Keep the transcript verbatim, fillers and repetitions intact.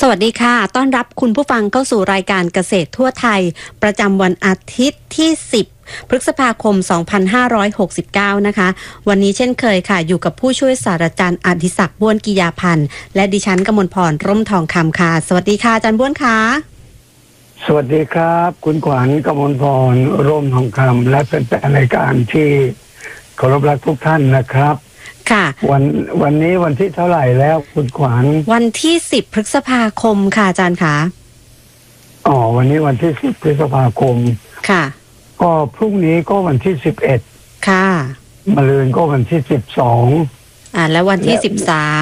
สวัสดีค่ะต้อนรับคุณผู้ฟังเข้าสู่รายการเกษตรทั่วไทยประจำวันอาทิตย์ที่สิบพฤษภาคมสองพันห้าร้อยหกสิบเก้านะคะวันนี้เช่นเคยค่ะอยู่กับผู้ช่วยศาสตราจารย์อดิศักดิ์บ้วนกิยาพันธ์และดิฉันกมลพรร่มทองคำค่ะสวัสดีค่ะอาจารย์บ้วนค่ะสวัสดีครับคุณขวัญกมลพรร่มทองคำและเป็นแต่รายการที่เคารพรักทุกท่านนะครับค่ะวันวันนี้วันที่เท่าไหร่แล้วคุณขวัญวันที่สิบพฤษภาคมค่ะอาจารย์ค่ะอ๋อวันนี้วันที่สิบพฤษภาคมค่ะก็พรุ่งนี้ก็วันที่สิบเอ็ดค่ะมะรืนก็วันที่สิบสองอ่าแล้ววันที่สิบสาม